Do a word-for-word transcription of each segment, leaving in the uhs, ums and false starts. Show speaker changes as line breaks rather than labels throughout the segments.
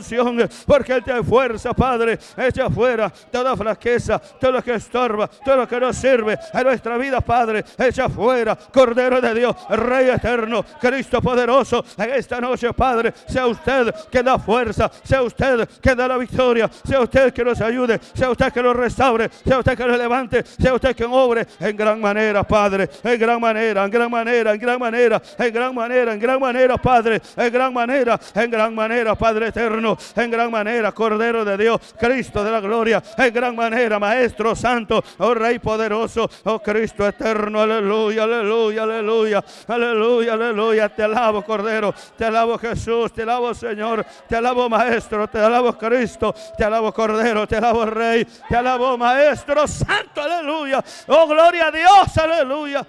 unción, porque Él te da fuerza, Padre. Echa fuera toda flaqueza, todo lo que estorba, todo lo que no sirve a nuestra vida, Padre. Echa fuera, Cordero de Dios, Rey eterno, Cristo poderoso. En esta noche, Padre, sea usted que da fuerza, sea usted que da la victoria, sea usted que nos ayude, sea usted que nos restaure, sea usted que nos levante, sea usted que obre en gran manera, Padre, en gran manera, en gran manera, en gran manera, en gran manera, en gran manera, Padre, en gran manera, en gran manera, Padre eterno, en gran manera, Cordero de Dios, Cristo de la gloria, en gran manera, Maestro Santo, oh Rey poderoso, oh Cristo eterno, aleluya, aleluya, aleluya, aleluya, aleluya. Te alabo, Cordero, te alabo, Jesús, te alabo, Señor, te alabo, Maestro, te alabo, Cristo, te alabo, Cordero, te alabo, Rey, te alabo, Maestro Santo, aleluya, oh gloria a Dios, aleluya.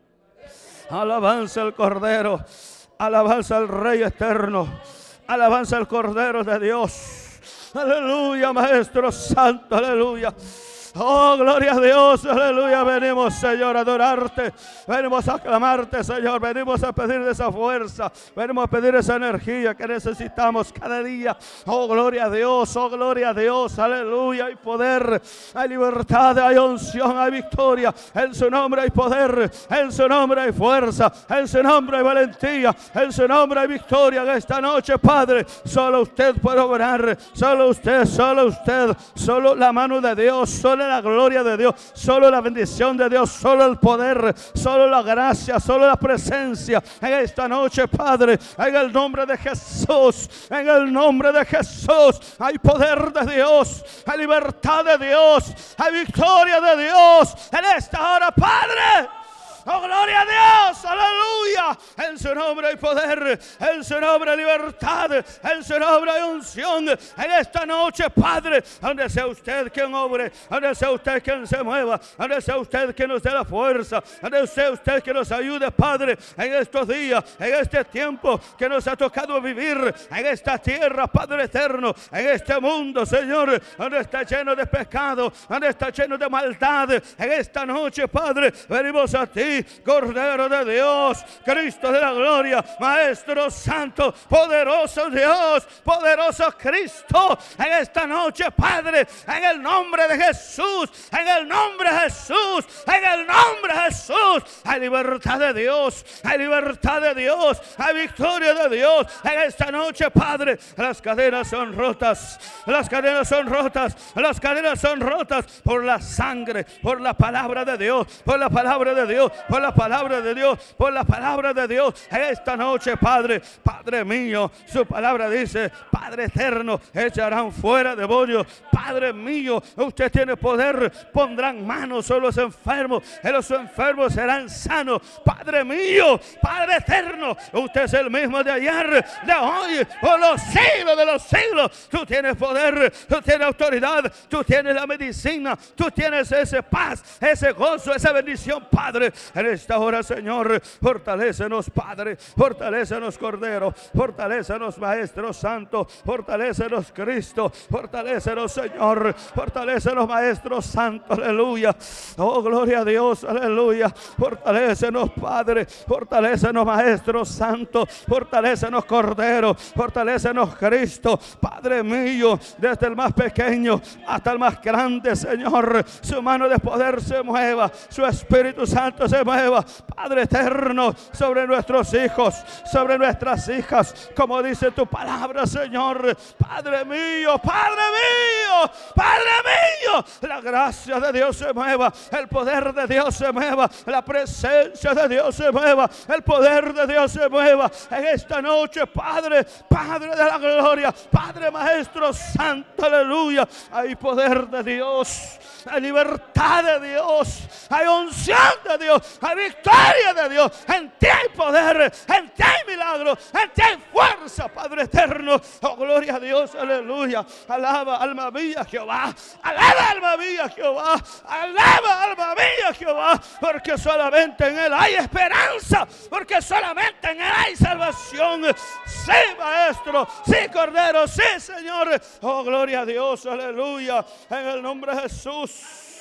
Alabanza al Cordero, alabanza al Rey eterno, alabanza al Cordero de Dios, aleluya, Maestro Santo, aleluya. Oh, gloria a Dios, aleluya. Venimos, Señor, a adorarte. Venimos a aclamarte, Señor. Venimos a pedir esa fuerza. Venimos a pedir esa energía que necesitamos cada día. Oh, gloria a Dios, oh, gloria a Dios, aleluya. Hay poder, hay libertad, hay unción, hay victoria. En su nombre hay poder, en su nombre hay fuerza, en su nombre hay valentía, en su nombre hay victoria. En esta noche, Padre, solo usted puede obrar. Solo usted, solo usted, solo la mano de Dios, solo la gloria de Dios, solo la bendición de Dios, solo el poder, solo la gracia, solo la presencia en esta noche, Padre, en el nombre de Jesús, en el nombre de Jesús. Hay poder de Dios, hay libertad de Dios, hay victoria de Dios en esta hora, Padre. Oh, gloria a Dios, aleluya. En su nombre hay poder, en su nombre hay libertad, en su nombre hay unción. En esta noche, Padre, donde sea usted quien obre, donde sea usted quien se mueva, donde sea usted quien nos dé la fuerza, donde sea usted que nos ayude, Padre, en estos días, en este tiempo que nos ha tocado vivir, en esta tierra, Padre eterno, en este mundo, Señor, donde está lleno de pecado, donde está lleno de maldad. En esta noche, Padre, venimos a ti, Cordero de Dios, Cristo de la gloria, Maestro Santo, poderoso Dios, poderoso Cristo. En esta noche, Padre, en el nombre de Jesús, en el nombre de Jesús, en el nombre de Jesús, hay libertad de Dios, hay libertad de Dios, hay victoria de Dios. En esta noche, Padre, las cadenas son rotas, las cadenas son rotas, las cadenas son rotas por la sangre, por la palabra de Dios, por la palabra de Dios, por la palabra de Dios, por la palabra de Dios. Esta noche, Padre, Padre mío, su palabra dice, Padre eterno, echarán fuera demonios. Padre mío, usted tiene poder, pondrán manos sobre los enfermos, y los enfermos serán sanos. Padre mío, Padre eterno, usted es el mismo de ayer, de hoy, por los siglos de los siglos. Tú tienes poder, tú tienes autoridad, tú tienes la medicina, tú tienes ese paz, ese gozo, esa bendición, Padre. En esta hora, Señor, fortalécenos, Padre, fortalécenos, Cordero, fortalécenos, Maestro Santo, fortalécenos, Cristo, fortalécenos, Señor, fortalécenos, Maestro Santo, aleluya. Oh, gloria a Dios, aleluya. Fortalécenos, Padre, fortalécenos, Maestro Santo, fortalécenos, Cordero, fortalécenos, Cristo, Padre mío, desde el más pequeño hasta el más grande, Señor, su mano de poder se mueva, su Espíritu Santo se mueva, Padre eterno, sobre nuestros hijos, sobre nuestras hijas, como dice tu palabra, Señor. Padre mío, Padre mío, Padre mío, la gracia de Dios se mueva, el poder de Dios se mueva, la presencia de Dios se mueva, el poder de Dios se mueva en esta noche, Padre, Padre de la gloria, Padre Maestro Santo, aleluya. Hay poder de Dios, hay libertad de Dios, hay unción de Dios, hay victoria de Dios. En ti hay poder, en ti hay milagro, en ti hay fuerza, Padre eterno. Oh, gloria a Dios, aleluya. Alaba, alma mía, Jehová. Alaba, alma mía, Jehová. Alaba, alma mía, Jehová. Porque solamente en Él hay esperanza, porque solamente en Él hay salvación. Sí, Maestro, sí, Cordero, sí, Señor. Oh, gloria a Dios, aleluya. En el nombre de Jesús,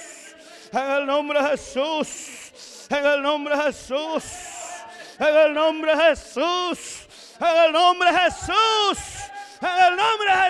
en el nombre de Jesús, en el nombre de Jesús, en el nombre de Jesús, en el nombre de Jesús, en el nombre de